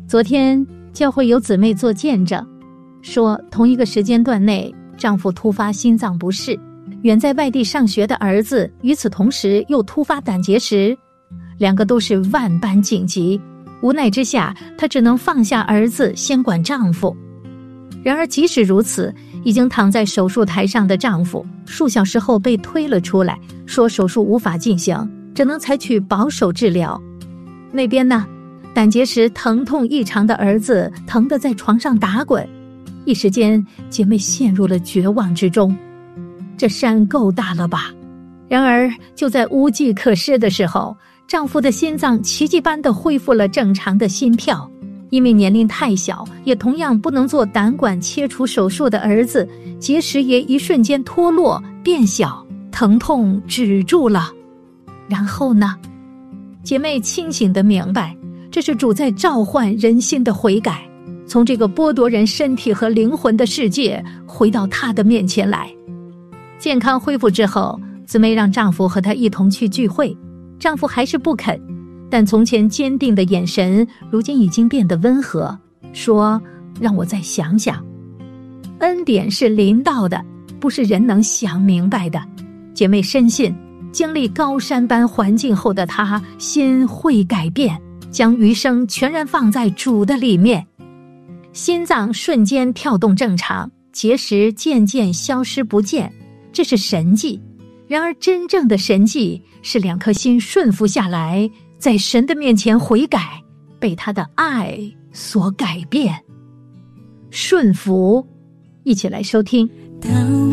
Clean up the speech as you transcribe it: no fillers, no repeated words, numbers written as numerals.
昨天教会有姊妹做见证，说同一个时间段内，丈夫突发心脏不适，远在外地上学的儿子与此同时又突发胆结石，两个都是万般紧急，无奈之下，她只能放下儿子，先管丈夫。然而即使如此，已经躺在手术台上的丈夫数小时后被推了出来，说手术无法进行，只能采取保守治疗。那边呢，胆结石疼痛异常的儿子疼得在床上打滚，一时间姐妹陷入了绝望之中。这山够大了吧？然而就在无计可施的时候，丈夫的心脏奇迹般地恢复了正常的心跳。因为年龄太小，也同样不能做胆管切除手术的儿子，结石也一瞬间脱落变小，疼痛止住了。然后呢？姐妹清醒地明白，这是主在召唤人心的悔改，从这个剥夺人身体和灵魂的世界回到他的面前来。健康恢复之后，姊妹让丈夫和她一同去聚会，丈夫还是不肯，但从前坚定的眼神如今已经变得温和，说让我再想想。恩典是临到的，不是人能想明白的。姐妹深信，经历高山般环境后的她心会改变，将余生全然放在主的里面。心脏瞬间跳动正常，结石渐渐消失不见，这是神迹。然而真正的神迹是两颗心顺服下来，在神的面前悔改，被他的爱所改变。顺服，一起来收听。